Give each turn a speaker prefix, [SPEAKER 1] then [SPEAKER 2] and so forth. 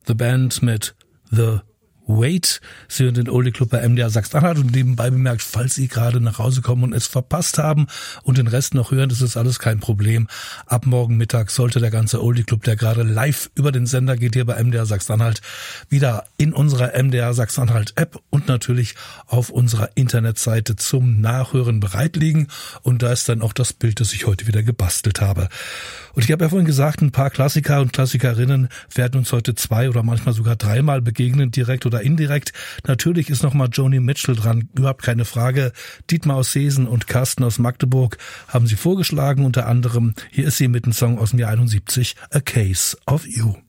[SPEAKER 1] The Band mit The Wait. Sie hören den Oldie Club bei MDR Sachsen-Anhalt und nebenbei bemerkt, falls Sie gerade nach Hause kommen und es verpasst haben und den Rest noch hören, das ist alles kein Problem. Ab morgen Mittag sollte der ganze Oldie Club, der gerade live über den Sender geht, hier bei MDR Sachsen-Anhalt, wieder in unserer MDR Sachsen-Anhalt App und natürlich auf unserer Internetseite zum Nachhören bereit liegen. Und da ist dann auch das Bild, das ich heute wieder gebastelt habe. Und ich habe ja vorhin gesagt, ein paar Klassiker und Klassikerinnen werden uns heute 2 oder manchmal sogar 3-mal begegnen, direkt oder indirekt. Natürlich ist nochmal Joni Mitchell dran, überhaupt keine Frage. Dietmar aus Seesen und Carsten aus Magdeburg haben sie vorgeschlagen, unter anderem. Hier ist sie mit dem Song aus dem Jahr 71, A Case of You.